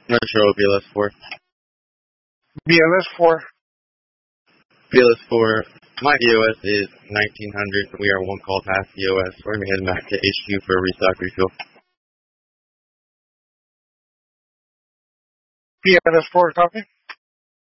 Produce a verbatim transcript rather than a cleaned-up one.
Metro B L S four. B L S four. B L S four. My E O S is nineteen hundred. We are one call past E O S. We're going to be heading back to H Q for a restock refuel. B L S four, copy.